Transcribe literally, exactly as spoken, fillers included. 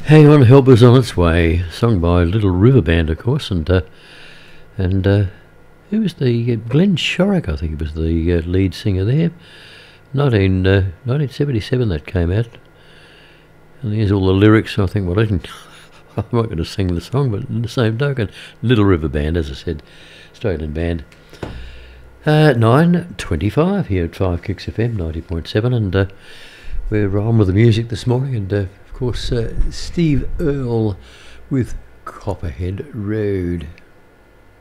Hang On, Help Is On Its Way, sung by Little River Band, of course, and uh, and uh, who was the uh, Glenn Shorrock, I think he was the uh, lead singer there. nineteen, uh, nineteen seventy-seven that came out, and here's all the lyrics. I think, well, I didn't, I'm not going to sing the song, but in the same token, Little River Band, as I said, Australian band. Uh, nine twenty-five here at five Kicks F M ninety point seven, and uh, we're on with the music this morning, and uh, of course uh, Steve Earle with Copperhead Road.